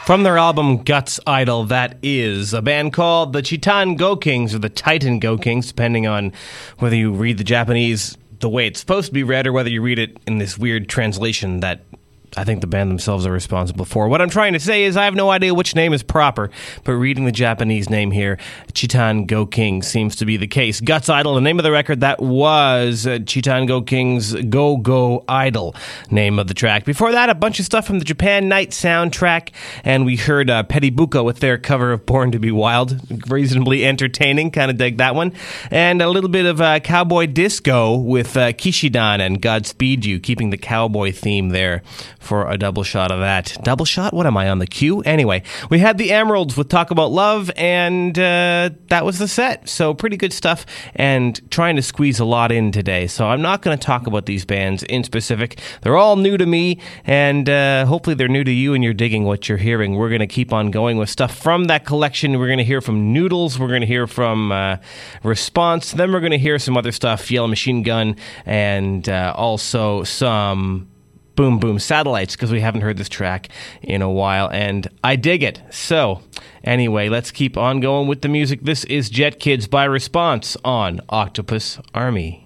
From their album Guts Idol, that is a band called the Chitan Go-Kings or the Titan Go-Kings, depending on whether you read the Japanese the way it's supposed to be read or whether you read it in this weird translation that I think the band themselves are responsible for. What I'm trying to say is I have no idea which name is proper, but reading the Japanese name here, Chitan Go-King, seems to be the case. Guts Idol, the name of the record, that was Chitan Go-King's Go Go Idol, name of the track. Before that, a bunch of stuff from the Japan Night soundtrack, and we heard Petty Buka with their cover of Born to be Wild, reasonably entertaining, kind of dig that one, and a little bit of cowboy disco with Kishidan and Godspeed You, keeping the cowboy theme there for a double shot of that. Double shot? What am I, on the queue? Anyway, we had the Emeralds with Talk About Love, and that was the set. So pretty good stuff, and trying to squeeze a lot in today. So I'm not going to talk about these bands in specific. They're all new to me, and hopefully they're new to you, and you're digging what you're hearing. We're going to keep on going with stuff from that collection. We're going to hear from Noodles. We're going to hear from Response. Then we're going to hear some other stuff, Yellow Machine Gun, and also some Boom Boom Satellites, because we haven't heard this track in a while, and I dig it. So, anyway, let's keep on going with the music. This is Jet Kids by Response on Octopus Army.